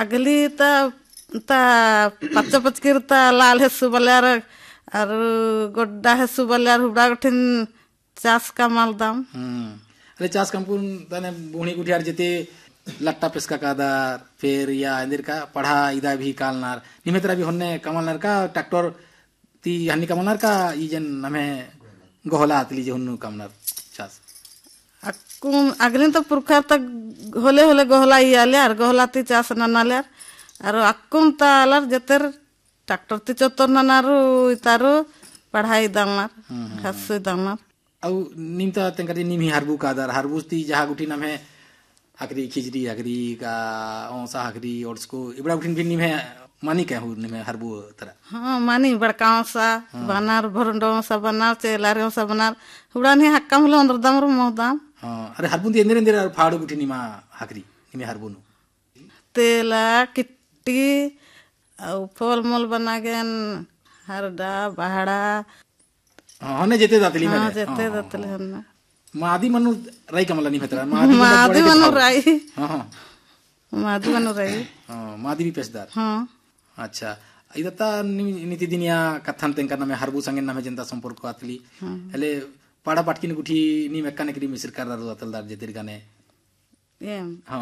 अगली ता पच्च पचकिर ता लाल हेसु बल्यार और गोड्डा हेसु बल्यार हुबड़ा गठिन चास का माल दाम अरे चास कंपुन तने बुणी गुठियार जेते लट्टा पेस्का कादार फिर या इंदिर का पढ़ा इदा भी कालनार निमेतरा भी होन्ने कमलनार का ट्रैक्टर ती हन्नी कमलनार का इजन नमे गोहला आतली जे हुन्नु कमलनार चास अकुम अगली तो पुरखा तक होले होले गोहला इयाले और गोहला ती चास ननाले और अकुम तालर जतर ट्रैक्टर ती चोतर ननारू इतारू पढ़ाई दामनार हस्सु दामनार औ निमता तेंकर निमी हरबू कादार हरबू ती जहा गुठी नमे हकरी खिचड़ी हकरी का औसा हकरी और उसको इबड़ा गुठी भी निमे मानी क्या हूँ निमे हरबू तरह हाँ मानी बड़काओं सा बनार भरंडों सा बनार चेलारियों सा बनार हुड़ा नहीं हक्का मुलो अंदर दामरू मोहदाम हाँ अरे हरबू ती इंदर इंदर फाड़ू गुठी निमा हकरी निमे हरबू नु तेला किट्टी और फल मोल बना गया हरदा बहाड़ा हाँ ने जेते दातली में हाँ जेते दातली हन्ना मादी मनु राई कमला नहीं भेतरा मादी मनु राई हाँ मादी मनु राई हाँ मादी भी पेशदार हाँ अच्छा इदता नीति दिनिया कथन तेंकर नामे हरबू संगे नामे जनता संपर्क आतली हेले पाड़ा पाटकिन गुठी नी मेक्काने करी मिसर कर दारू आतलदार जेतिर गाने ये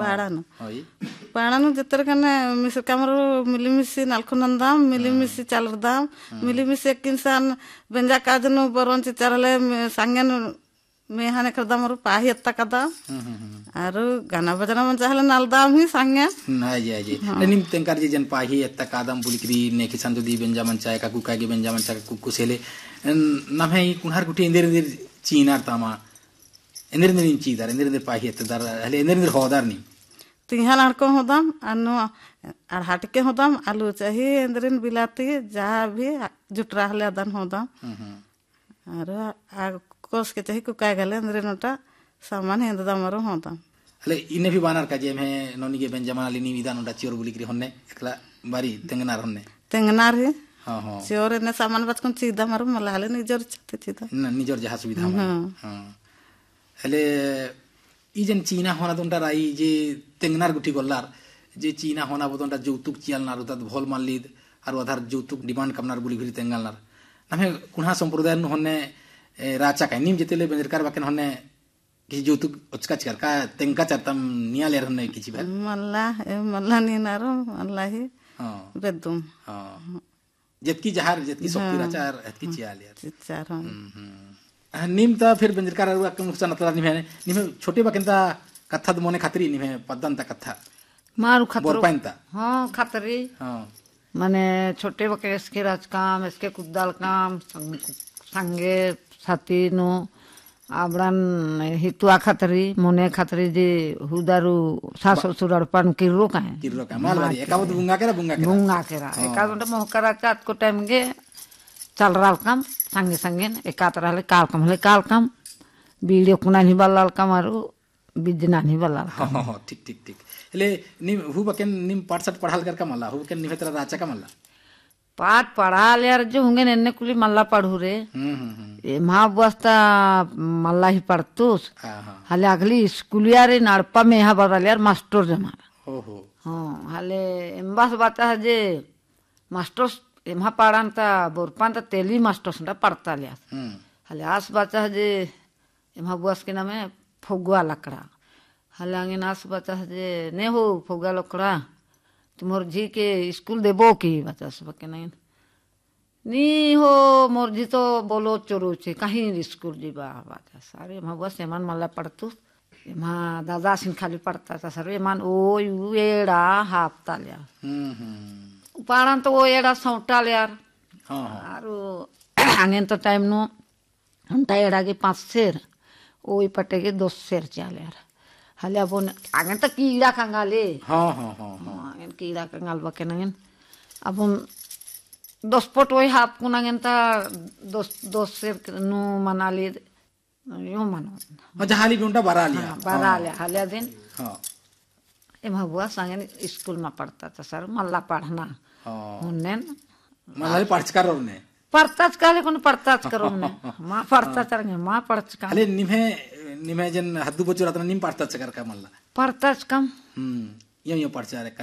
पाड़ानु जेतर गाने मिसर कामरो मिलीमिसी नालखुनंदाम मिलीमिसी चालरदाम मिलीमिसी एक इंसान बेंजा काजनु बरोंच चारले संगन मेहाने करदाम और पाही अत्ता कदा आरो गाना बजना मन चाहले नालदाम ही संगे नाय जे जे निम तेंकर जे जन पाही अत्ता कादम बुलिकरी ने किसान दी बेंजा मन चाय का कुका के बेंजा मन चाय कुकुसेले नमे कुनहर गुठी इंदर इंदर चीनार तामा इंदर इंदर चीदार इंदर इंदर पाही अत्तादार हले इंदर इंदर होदार नी तिहा लड़को होदाम अनु अड़हाट के होदाम आलू चाहिए इंदरिन बिलाती जहाँ भी जुटरा हले अदन होदाम और कोस के चाहिए कुकाय गले इंदरिन उटा सामान है इंदर मरो होदाम हले इन्हें भी बानर का जे में नोनी के बेंजामा लिनी विधान उटा चियोर बुलिकरी होन्ने एकला बारी तेंगनार होन्ने तेंगनार है हाँ हाँ चियोर ने सामान बच कौन चीदा मरो मला हले निजोर चते चीदा निजोर जहाँ सुविधा हाँ हले इजन चीना होना तो उनटा राई जे तेंगनार गुठी गोल्लार जे चीना होना वो तो उनटा जौतुक चियालनार उता भोल मानलीद और आधार जौतुक डिमांड कमनार बुली घरी तेंगालनार नमे कुन्हा संप्रदाय नु होने राचा का निम जेतेले बेंदरकार बाकेन होने किसी जौतुक उचका चिकर का तेंका चारतम निया लेर होने किसी बार मल्ला नी नारो मल्ला ही बेदुम जतकी जहार जतकी सोपी राचा जतकी चियाल यार चार निम ता फिर बेंजरकार रुआ के नुकसान अतला निमे छोटे बकेंता कथा द मोने खातरी निमे पद्दंता कथा मारू खतरो बोरपाइंता हाँ खातरी हाँ माने छोटे बके इसके राज काम इसके कुदाल काम संगे साथी नो आबड़न हितुआ खातरी मोने खातरी जे हुदारू सास ससुर अड़पन किरो का मालवारी एकावत बुंगा केरा एकावत मोहकरा चात को टाइम गे चल रहा काम संगे संगे एकात रहले काल काम वीडियो कुना नहीं बल्लाल काम आरो बिजना नहीं बल्लाल हां ठीक ठीक ठीक ले निम हु बकेन निम पाठशाट पढ़ाल कर का मल्ला हु बकेन निमेतरा राचा का मल्ला पाठ पढ़ा ले यार जो होंगे नन्ने कुली मल्ला पढ़ू रे ए मां बस्ता मल्ला ही पढ़तोस हाले अगली स्कूलिया रे नड़पा में हा बदल यार मास्टर जमाना ओहो हां हाले एम्बास बाता जे मास्टर एमा पाड़ांता बोरपांता तेली मास्टर संडा पढ़ता लिया हाले आस बाचा जे एमा बुआस के नामे फुगुआ लकड़ा हाले आगे नास बाचा जे ने हो फुगुआ लकड़ा तुमर जी के स्कूल देबो की बच्चा सब के नहीं हो मोर जी तो बोलो चोरो छे कहीं स्कूल जीबा बच्चा सारे एमा बुआस एमान मल्ला पढ़तु एमा दादा सिन खाली पढ़ता था सर एमान ओ एड़ा हाफता लिया पाड़न तो वो एड़ा सौटा ले यार आरो आंगन तो टाइम नो हमता एड़ा के 5 शेर ओई पटे के 2 शेर चाल यार हाले अब आंगन तो कीड़ा कंगाले हां आंगन कीड़ा कंगाल बके नंगन अब 10 फुट ओई हाफ को नंगन ता 2 शेर नु मना ले यो मनो जहाली डोंटा बरा लिया हाले दिन हां एमा बुआ संगे स्कूल में पढ़ता था सर मल्ला पढ़ना उन्हें मल्ला पढ़च करो ने पढ़ताच काले कोन पढ़ताच करो ने मां पढ़ता चरंगे मां पढ़च का अले निमे जन हद्दू बचो रतन निम पढ़ताच कर का मल्ला पढ़ताच कम यो पढ़चा रे